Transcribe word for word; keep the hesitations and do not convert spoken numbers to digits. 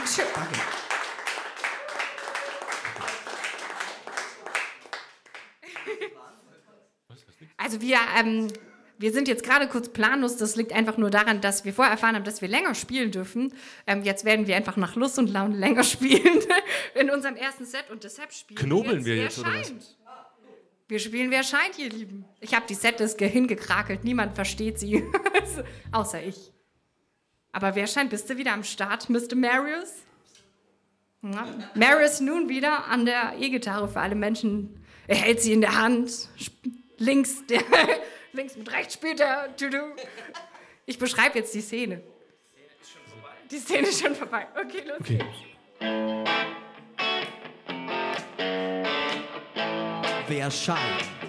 Tschüss. Okay. Also wir, ähm, wir sind jetzt gerade kurz planlos. Das liegt einfach nur daran, dass wir vorher erfahren haben, dass wir länger spielen dürfen. Ähm, jetzt werden wir einfach nach Lust und Laune länger spielen in unserem ersten Set. Und deshalb spielen Knobeln wir wir jetzt, jetzt, wer oder was? scheint. Wir spielen Wer scheint, ihr Lieben. Ich habe die Setliste hingekrakelt. Niemand versteht sie. Außer ich. Aber wer scheint, bist du wieder am Start, Mister Marius? Ja. Marius nun wieder an der E-Gitarre für alle Menschen. Er hält sie in der Hand. Links, der, links mit rechts spielt er. Ich beschreibe jetzt die Szene. Die Szene ist schon vorbei. Okay, los Okay. geht's. Wer scheint?